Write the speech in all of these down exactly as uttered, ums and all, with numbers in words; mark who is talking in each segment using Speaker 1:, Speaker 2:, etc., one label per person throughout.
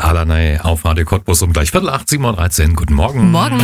Speaker 1: Alanay auf Radio Cottbus um gleich Viertel acht, sieben Uhr dreizehn. Guten Morgen.
Speaker 2: Morgen.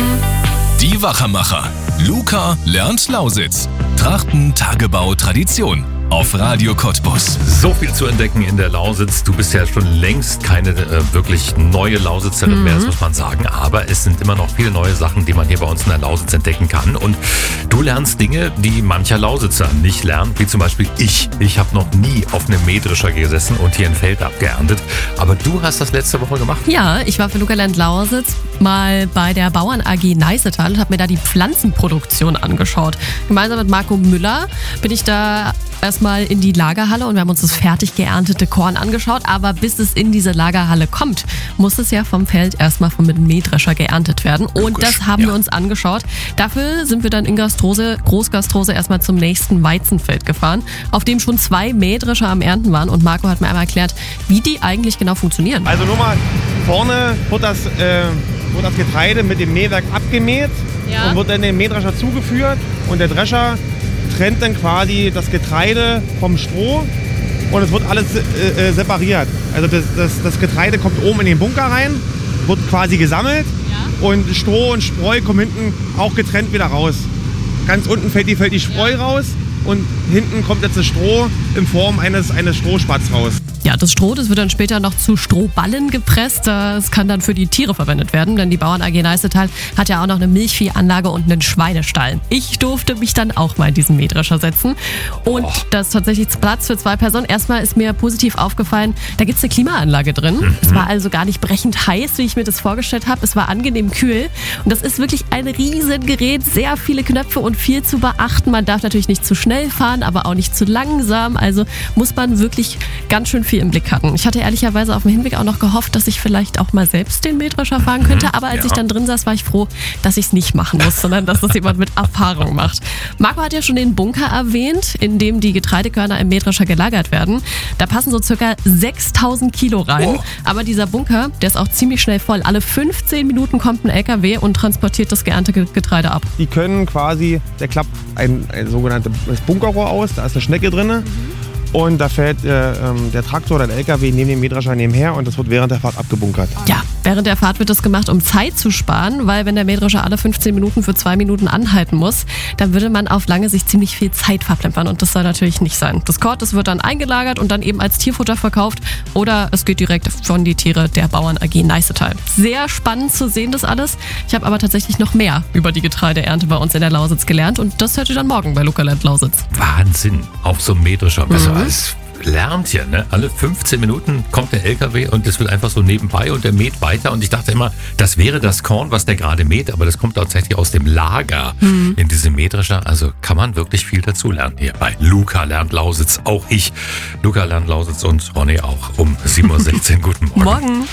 Speaker 3: Die Wachermacher. Luca lernt Lausitz. Trachten, Tagebau, Tradition. Auf Radio Cottbus.
Speaker 1: So viel zu entdecken in der Lausitz. Du bist ja schon längst keine äh, wirklich neue Lausitzerin mhm. mehr, das muss man sagen. Aber es sind immer noch viele neue Sachen, die man hier bei uns in der Lausitz entdecken kann. Und du lernst Dinge, die mancher Lausitzer nicht lernt, wie zum Beispiel ich. Ich habe noch nie auf einem Mähdrescher gesessen und hier ein Feld abgeerntet. Aber du hast das letzte Woche gemacht.
Speaker 2: Ja, ich war für Luca lernt Lausitz mal bei der Bauern A G Neißetal und habe mir da die Pflanzenproduktion angeschaut. Gemeinsam mit Marco Müller bin ich da erstmal in die Lagerhalle und wir haben uns das fertig geerntete Korn angeschaut. Aber bis es in diese Lagerhalle kommt, muss es ja vom Feld erstmal mit dem Mähdrescher geerntet werden. Und
Speaker 1: Logisch,
Speaker 2: das haben
Speaker 1: ja.
Speaker 2: wir uns angeschaut. Dafür sind wir dann in Gastrose, Großgastrose erstmal zum nächsten Weizenfeld gefahren, auf dem schon zwei Mähdrescher am Ernten waren. Und Marco hat mir einmal erklärt, wie die eigentlich genau funktionieren.
Speaker 4: Also nur mal, vorne wird das, äh, wird das Getreide mit dem Mähwerk abgemäht
Speaker 2: Ja.
Speaker 4: und wird dann dem Mähdrescher zugeführt. Und der Drescher trennt dann quasi das Getreide vom Stroh und es wird alles äh, äh, separiert. Also das, das, das Getreide kommt oben in den Bunker rein, wird quasi gesammelt
Speaker 2: Ja.
Speaker 4: und Stroh und Spreu kommen hinten auch getrennt wieder raus. Ganz unten fällt die, fällt die Spreu raus und hinten kommt jetzt das Stroh in Form eines, eines Strohspatz raus.
Speaker 2: Ja, das Stroh, das wird dann später noch zu Strohballen gepresst. Das kann dann für die Tiere verwendet werden, denn die Bauern A G Neißetal hat ja auch noch eine Milchviehanlage und einen Schweinestall. Ich durfte mich dann auch mal in diesen Mähdrescher setzen und
Speaker 1: Oh.
Speaker 2: das ist tatsächlich Platz für zwei Personen. Erstmal ist mir positiv aufgefallen, da gibt es eine Klimaanlage drin. Mhm. Es war also gar nicht brechend heiß, wie ich mir das vorgestellt habe. Es war angenehm kühl und das ist wirklich ein riesen Gerät, sehr viele Knöpfe und viel zu beachten. Man darf natürlich nicht zu schnell fahren, aber auch nicht zu langsam. Also muss man wirklich ganz schön viel im Blick hatten. Ich hatte ehrlicherweise auf dem Hinweg auch noch gehofft, dass ich vielleicht auch mal selbst den Mähdrescher fahren könnte, aber als
Speaker 1: ja.
Speaker 2: ich dann drin saß, war ich froh, dass ich es nicht machen muss, sondern dass das jemand mit Erfahrung macht. Marco hat ja schon den Bunker erwähnt, in dem die Getreidekörner im Mähdrescher gelagert werden. Da passen so circa sechstausend Kilo rein,
Speaker 1: Oh.
Speaker 2: aber dieser Bunker, der ist auch ziemlich schnell voll. Alle fünfzehn Minuten kommt ein L K W und transportiert das geerntete Getreide ab.
Speaker 4: Die können quasi, der klappt ein, ein sogenanntes Bunkerrohr aus, da ist eine Schnecke drin. Und da fährt äh, ähm, der Traktor oder der L K W neben dem Mähdrescher nebenher und das wird während der Fahrt abgebunkert.
Speaker 2: Ja, während der Fahrt wird das gemacht, um Zeit zu sparen, weil wenn der Mähdrescher alle fünfzehn Minuten für zwei Minuten anhalten muss, dann würde man auf lange Sicht ziemlich viel Zeit verplempern und das soll natürlich nicht sein. Das Korn, das wird dann eingelagert und dann eben als Tierfutter verkauft oder es geht direkt von die Tiere der Bauern A G Neißetal. Sehr spannend zu sehen das alles. Ich habe aber tatsächlich noch mehr über die Getreideernte bei uns in der Lausitz gelernt und das hört ihr dann morgen bei Luca lernt Lausitz.
Speaker 1: Wahnsinn, auf so einem Mähdrescher.
Speaker 2: Mhm.
Speaker 1: Also alles lernt hier, ne? Alle fünfzehn Minuten kommt der L K W und das wird einfach so nebenbei und der mäht weiter. Und ich dachte immer, das wäre das Korn, was der gerade mäht, aber das kommt tatsächlich aus dem Lager mhm. in diesem Mähdrescher. Also kann man wirklich viel dazu lernen hier bei Luca lernt Lausitz. Auch ich, Luca lernt Lausitz und Ronny auch um sieben Uhr sechzehn. Guten Morgen.
Speaker 2: Morgen.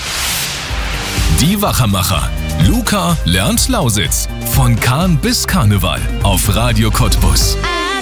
Speaker 3: Die Wachermacher. Luca lernt Lausitz. Von Kahn bis Karneval. Auf Radio Cottbus.